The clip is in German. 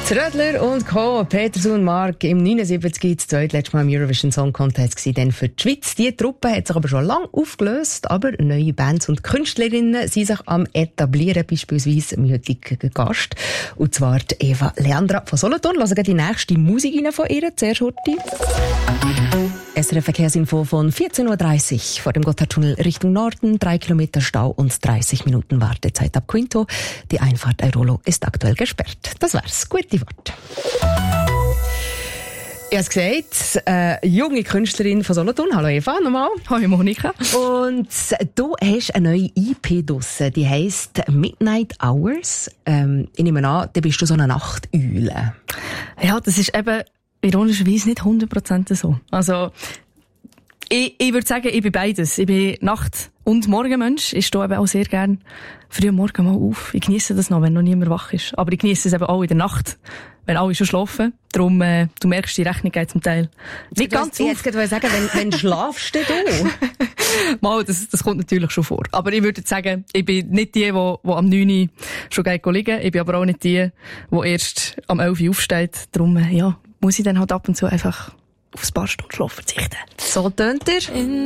Rödler und Co. Peterson und Mark im 79 das zweitletzte Mal im Eurovision Song Contest gewesen, dann für die Schweiz. Die Truppe hat sich aber schon lange aufgelöst, aber neue Bands und Künstlerinnen sind sich am etablieren, beispielsweise mein heutiger Gast, und zwar die Eva Leandra von Solothurn. Hören wir die nächste Musik rein von ihr, zuerst heute. SRF Verkehrsinfo von 14.30 Uhr vor dem Gotthardtunnel Richtung Norden, 3 Kilometer Stau und 30 Minuten Wartezeit ab Quinto. Die Einfahrt Airolo ist aktuell gesperrt. Das war's. Gute Worte. Ich habe es gesagt, junge Künstlerin von Solothurn. Hallo Eva, nochmal. Hallo Monika. Und du hast eine neue EP draussen, die heisst Midnight Hours. Ich nehme an, da bist du so eine Nachteule. Ja, das ist eben ironischerweise nicht 100% so. Also, ich würde sagen, ich bin beides. Ich bin Nacht- und Morgenmensch. Ich stehe eben auch sehr gern früh am Morgen mal auf. Ich genieße das noch, wenn noch niemand wach ist. Aber ich genieße es eben auch in der Nacht, wenn alle schon schlafen. Darum, du merkst, die Rechnung geht zum Teil nicht ganz auf. Ich wollte jetzt sagen, wenn schlafst du? Mal, das kommt natürlich schon vor. Aber ich würde sagen, ich bin nicht die am 9 Uhr schon liegen. Ich bin aber auch nicht die erst am 11 Uhr aufsteht. Darum, ja, muss ich dann halt ab und zu einfach aufs paar Stunden Schlaf verzichten. So tönt er.